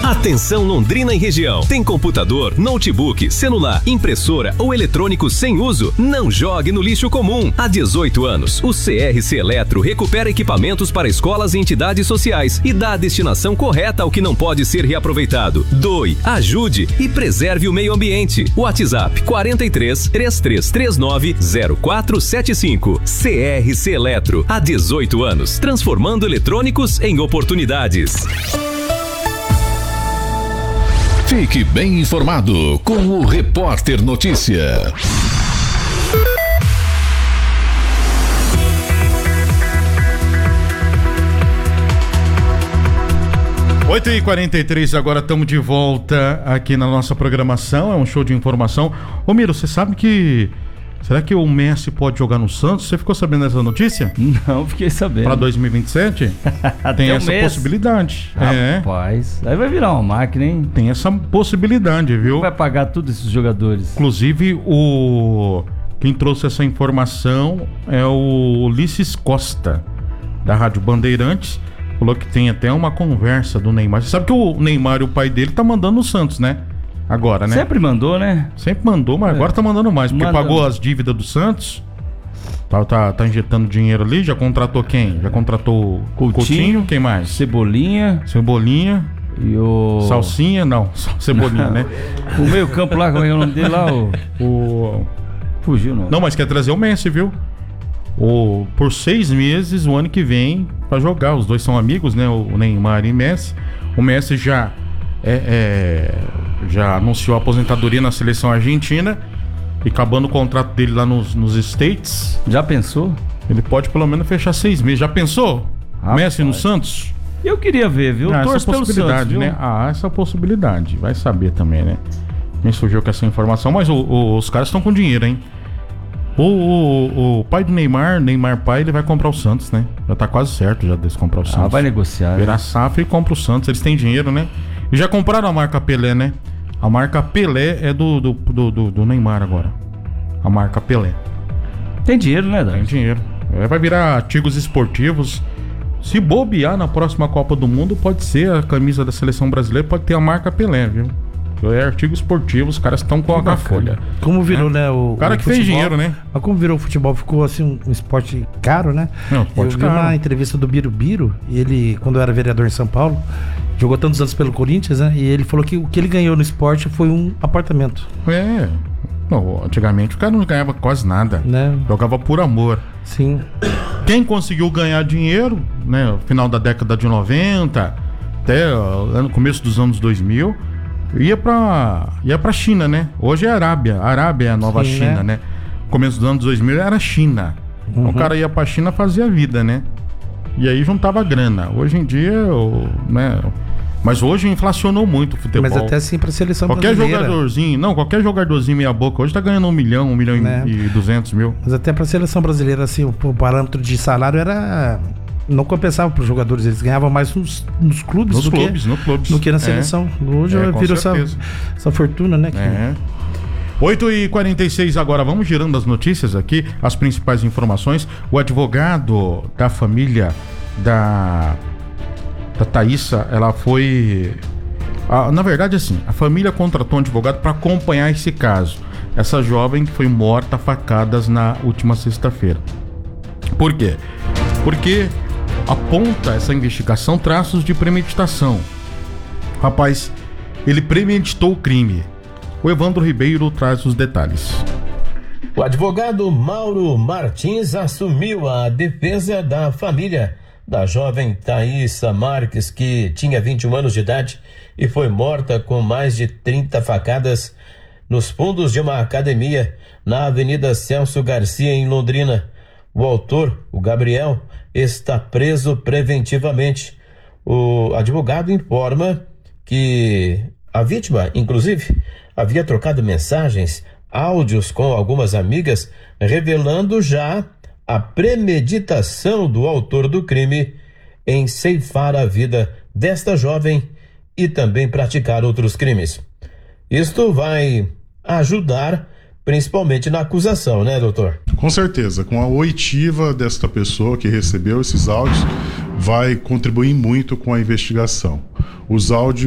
Atenção Londrina e região. Tem computador, notebook, celular, impressora ou eletrônico sem uso? Não jogue no lixo comum. Há 18 anos, o CRC Eletro recupera equipamentos para escolas e entidades sociais e dá a destinação correta ao que não pode ser reaproveitado. Doe, ajude e preserve o meio ambiente. WhatsApp 43 3339 0475. CRC Eletro. Há 18 anos, transformando eletrônicos em oportunidades. Fique bem informado com o Repórter Notícia. Oito e 43, agora estamos de volta aqui na nossa programação. É um show de informação. Ô Miro, você sabe que... Será que o Messi pode jogar no Santos? Você ficou sabendo dessa notícia? Não, fiquei sabendo. Para 202027? Tem essa possibilidade. Rapaz, aí vai virar uma máquina, hein? Tem essa possibilidade, viu? Vai pagar todos esses jogadores. Inclusive, quem trouxe essa informação é o Ulisses Costa, da Rádio Bandeirantes. Falou que tem até uma conversa do Neymar. Você sabe que o Neymar e o pai dele tá mandando no Santos, né? Agora, né? Sempre mandou, né? Sempre mandou, mas agora tá mandando mais. Porque pagou as dívidas do Santos. Tá injetando dinheiro ali. Já contratou quem? Já contratou Coutinho. Quem mais? Cebolinha. E o... Salsinha? Não, só Cebolinha, né? O meio campo lá, como é o nome dele lá? Fugiu, não. Não, mas quer trazer o Messi, viu? Por 6 meses, o ano que vem, pra jogar. Os dois são amigos, né? O Neymar e o Messi. O Messi já anunciou a aposentadoria na seleção argentina e acabando o contrato dele lá nos States. Já pensou? Ele pode pelo menos fechar 6 meses. Já pensou? Messi no Santos? Eu queria ver, viu? Essa possibilidade, né? Essa possibilidade. Vai saber também, né? Quem surgiu com essa informação. Mas os caras estão com dinheiro, hein? O pai do Neymar pai, ele vai comprar o Santos, né? Já tá quase certo já de comprar o Santos. Vai negociar. Virar SAF e compra o Santos. Eles têm dinheiro, né? E já compraram a marca Pelé, né? A marca Pelé é do Neymar agora. A marca Pelé. Tem dinheiro, né, Dan? Tem dinheiro. Vai virar artigos esportivos. Se bobear na próxima Copa do Mundo, pode ser a camisa da seleção brasileira, pode ter a marca Pelé, viu? É artigo esportivo, os caras estão com a folha. Como virou, né? O cara que fez dinheiro, né? Mas como virou o futebol, ficou assim um esporte caro, né? Eu vi uma entrevista do Birubiru, e ele, quando era vereador em São Paulo, jogou tantos anos pelo Corinthians, né? E ele falou que o que ele ganhou no esporte foi um apartamento. Não, antigamente o cara não ganhava quase nada, né? Jogava por amor. Sim. Quem conseguiu ganhar dinheiro, né? No final da década de 90, até no começo dos anos 2000, ia pra China, né? Hoje é a Arábia. A Arábia é a nova China, né? Começo dos anos 2000 era a China. O cara ia pra China, fazia vida, né? E aí juntava grana. Hoje em dia, né? Mas hoje inflacionou muito o futebol. Mas até assim pra seleção qualquer brasileira. Qualquer jogadorzinho meia boca hoje tá ganhando 1 milhão e 200 mil. Mas até pra seleção brasileira, assim, o parâmetro de salário era... Não compensava para os jogadores, eles ganhavam mais nos clubes do que na seleção. Hoje virou essa fortuna, né? 8h46 agora, vamos girando as notícias aqui, as principais informações. O advogado da família da Thaísa, ela foi... na verdade, assim, a família contratou um advogado para acompanhar esse caso. Essa jovem que foi morta a facadas na última sexta-feira. Por quê? Porque aponta essa investigação traços de premeditação. Rapaz, ele premeditou o crime. O Evandro Ribeiro traz os detalhes. O advogado Mauro Martins assumiu a defesa da família da jovem Thaísa Marques, que tinha 21 anos de idade e foi morta com mais de 30 facadas nos fundos de uma academia na Avenida Celso Garcia, em Londrina. O autor, o Gabriel, está preso preventivamente. O advogado informa que a vítima, inclusive, havia trocado mensagens, áudios com algumas amigas, revelando já a premeditação do autor do crime em ceifar a vida desta jovem e também praticar outros crimes. Isto vai ajudar principalmente na acusação, né, doutor? Com certeza, com a oitiva desta pessoa que recebeu esses áudios, vai contribuir muito com a investigação. Os áudios